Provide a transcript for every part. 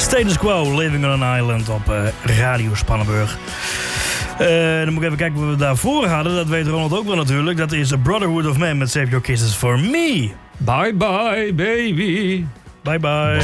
Status Quo, Living on an Island op Radio Spannenburg. Dan moet ik even kijken wat we daarvoor hadden. Dat weet Ronald ook wel natuurlijk. Dat is A Brotherhood of Man met Save Your Kisses for Me. Bye bye baby. Bye bye.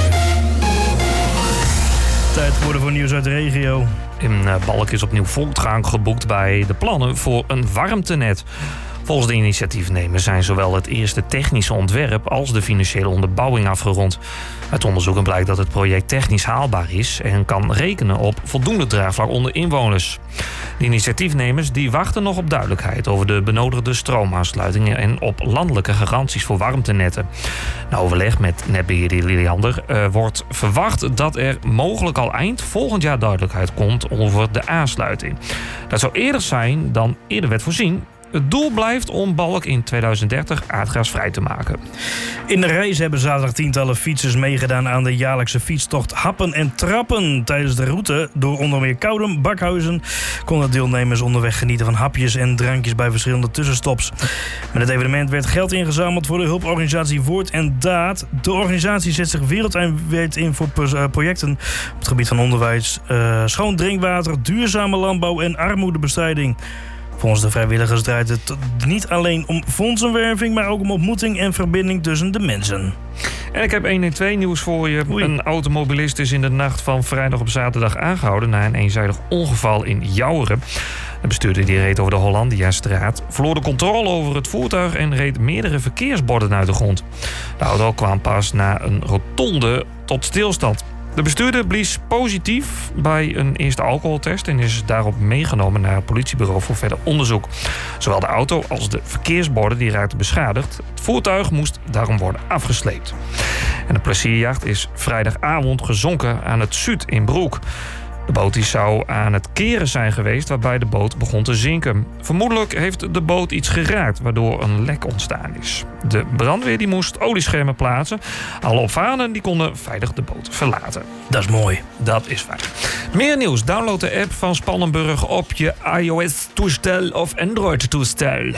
Tijd geworden voor nieuws uit de regio. In Balk is opnieuw voortgang geboekt bij de plannen voor een warmtenet. Volgens de initiatiefnemers zijn zowel het eerste technische ontwerp als de financiële onderbouwing afgerond. Uit onderzoeken blijkt dat het project technisch haalbaar is en kan rekenen op voldoende draagvlak onder inwoners. De initiatiefnemers die wachten nog op duidelijkheid over de benodigde stroomaansluitingen en op landelijke garanties voor warmtenetten. Na overleg met netbeheerder Liliander wordt verwacht dat er mogelijk al eind volgend jaar duidelijkheid komt over de aansluiting. Dat zou eerder zijn dan eerder werd voorzien. Het doel blijft om Balk in 2030 aardgasvrij te maken. In de race hebben zaterdag tientallen fietsers meegedaan aan de jaarlijkse fietstocht Happen en Trappen. Tijdens de route door onder meer Koudem, Bakhuizen konden deelnemers onderweg genieten van hapjes en drankjes bij verschillende tussenstops. Met het evenement werd geld ingezameld voor de hulporganisatie Woord en Daad. De organisatie zet zich wereldwijd in voor projecten op het gebied van onderwijs, schoon drinkwater, duurzame landbouw en armoedebestrijding. Volgens de vrijwilligers draait het niet alleen om fondsenwerving, maar ook om ontmoeting en verbinding tussen de mensen. En ik heb 112 nieuws voor je. Oei. Een automobilist is in de nacht van vrijdag op zaterdag aangehouden na een eenzijdig ongeval in Jouweren. De bestuurder die reed over de Hollandiastraat, verloor de controle over het voertuig en reed meerdere verkeersborden uit de grond. De auto kwam pas na een rotonde tot stilstand. De bestuurder blies positief bij een eerste alcoholtest en is daarop meegenomen naar het politiebureau voor verder onderzoek. Zowel de auto als de verkeersborden die raakten beschadigd. Het voertuig moest daarom worden afgesleept. En de plezierjacht is vrijdagavond gezonken aan het Zuid in Broek. De boot die zou aan het keren zijn geweest waarbij de boot begon te zinken. Vermoedelijk heeft de boot iets geraakt waardoor een lek ontstaan is. De brandweer die moest olieschermen plaatsen. Alle opvarenden die konden veilig de boot verlaten. Dat is mooi. Dat is fijn. Meer nieuws. Download de app van Spannenburg op je iOS-toestel of Android-toestel.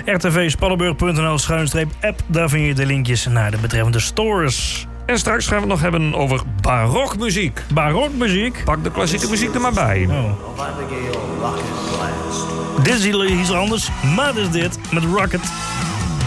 rtvspannenburg.nl/app. Daar vind je de linkjes naar de betreffende stores. En straks gaan we het nog hebben over barokmuziek. Barokmuziek? Pak de klassieke muziek er maar bij. Dit is iets anders, maar dit is dit met Rocket.